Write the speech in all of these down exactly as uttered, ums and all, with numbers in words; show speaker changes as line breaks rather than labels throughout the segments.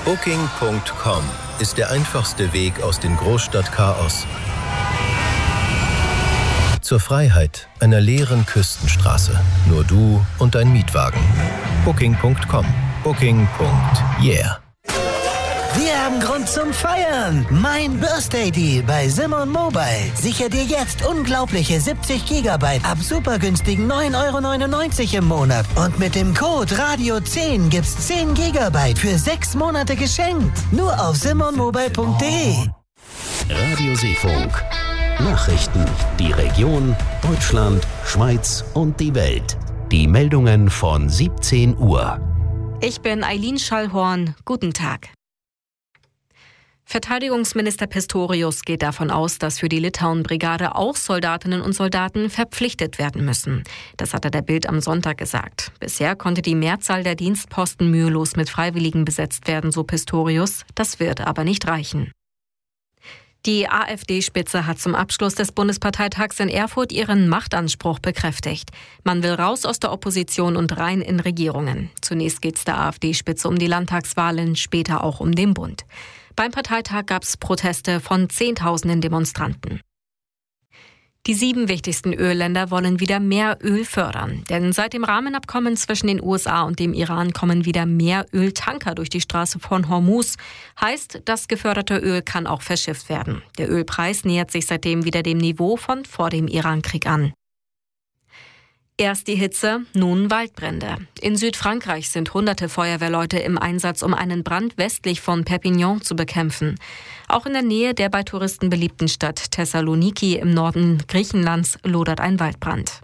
Booking Punkt com ist der einfachste Weg aus dem Großstadtchaos zur Freiheit einer leeren Küstenstraße. Nur du und dein Mietwagen. Booking Punkt com. Booking. Yeah.
Wir haben Grund zum Feiern. Mein Birthday Deal bei Simon Mobile. Sicher dir jetzt unglaubliche siebzig Gigabyte ab super günstigen neun Euro neunundneunzig im Monat. Und mit dem Code Radio zehn gibt's zehn Gigabyte für sechs Monate geschenkt. Nur auf simon mobile punkt de.
Radio Seefunk. Nachrichten, die Region, Deutschland, Schweiz und die Welt. Die Meldungen von siebzehn Uhr.
Ich bin Eileen Schallhorn. Guten Tag. Verteidigungsminister Pistorius geht davon aus, dass für die Litauen-Brigade auch Soldatinnen und Soldaten verpflichtet werden müssen. Das hat er der Bild am Sonntag gesagt. Bisher konnte die Mehrzahl der Dienstposten mühelos mit Freiwilligen besetzt werden, so Pistorius. Das wird aber nicht reichen. Die AfD-Spitze hat zum Abschluss des Bundesparteitags in Erfurt ihren Machtanspruch bekräftigt. Man will raus aus der Opposition und rein in Regierungen. Zunächst geht es der AfD-Spitze um die Landtagswahlen, später auch um den Bund. Beim Parteitag gab es Proteste von Zehntausenden Demonstranten. Die sieben wichtigsten Ölländer wollen wieder mehr Öl fördern. Denn seit dem Rahmenabkommen zwischen den U S A und dem Iran kommen wieder mehr Öltanker durch die Straße von Hormuz. Heißt, das geförderte Öl kann auch verschifft werden. Der Ölpreis nähert sich seitdem wieder dem Niveau von vor dem Irankrieg an. Erst die Hitze, nun Waldbrände. In Südfrankreich sind hunderte Feuerwehrleute im Einsatz, um einen Brand westlich von Perpignan zu bekämpfen. Auch in der Nähe der bei Touristen beliebten Stadt Thessaloniki im Norden Griechenlands lodert ein Waldbrand.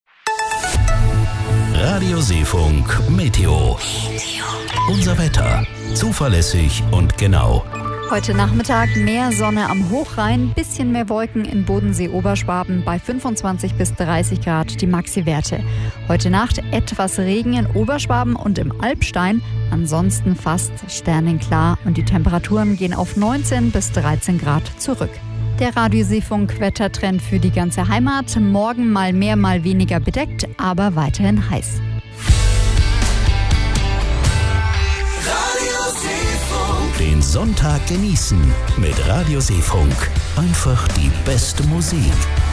Radio Seefunk Meteo. Unser Wetter. Zuverlässig und genau.
Heute Nachmittag mehr Sonne am Hochrhein, bisschen mehr Wolken im Bodensee-Oberschwaben bei fünfundzwanzig bis dreißig Grad die Maxi-Werte. Heute Nacht etwas Regen in Oberschwaben und im Alpstein, ansonsten fast sternenklar und die Temperaturen gehen auf neunzehn bis dreizehn Grad zurück. Der Radio Seefunk Wettertrend für die ganze Heimat. Morgen mal mehr, mal weniger bedeckt, aber weiterhin heiß.
Den Sonntag genießen mit Radio Seefunk. Einfach die beste Musik.